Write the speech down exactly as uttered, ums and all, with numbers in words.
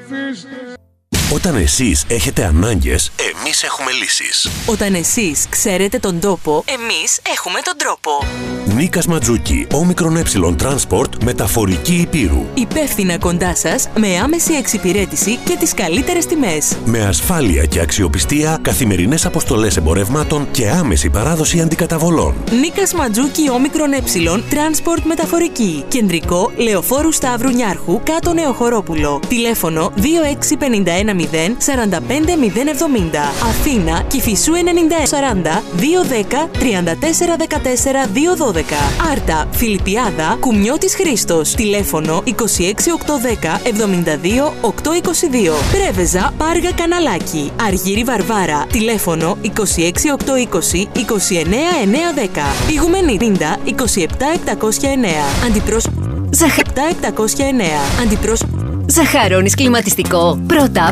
Όταν εσείς έχετε ανάγκες, εμείς έχουμε λύσεις. Όταν εσείς ξέρετε τον τόπο, εμείς έχουμε τον τρόπο. Νίκας Ματζούκη, όμικρον ε Transport, μεταφορική Υπήρου. Υπεύθυνα κοντά σας, με άμεση εξυπηρέτηση και τις καλύτερες τιμές. Με ασφάλεια και αξιοπιστία, καθημερινές αποστολές εμπορευμάτων και άμεση παράδοση αντικαταβολών. Νίκας Ματζούκη, όμικρον ε Transport, μεταφορική. Κεντρικό, Λεωφόρου Σταύρου Νιάρχου, κάτω Νεοχωρόπουλο. Τηλέφωνο δύο έξι πέντε ένα μηδέν σαράντα πέντε μηδέν εβδομήντα. Αθήνα, Κηφισού ενενήντα ένα σαράντα δύο δέκα τριάντα τέσσερα δεκατέσσερα δύο δώδεκα. Άρτα, Φιλιππιάδα, Κουμιώτης Χρήστος. Τηλέφωνο είκοσι έξι οκτακόσια δέκα εβδομήντα δύο οκτακόσια είκοσι δύο. Πρέβεζα, Πάργα Καναλάκι. Αργύρι Βαρβάρα. Τηλέφωνο είκοσι έξι οκτακόσια είκοσι είκοσι εννέα εννιακόσια δέκα. Πηγουμενή τριάντα είκοσι επτά επτακόσια εννέα. Αντιπρόσωπο Ζαχαρώνεις επτακόσια εννέα. Αντιπρόσωπο Ζαχαρώνεις κλιματιστικό. Πρώτα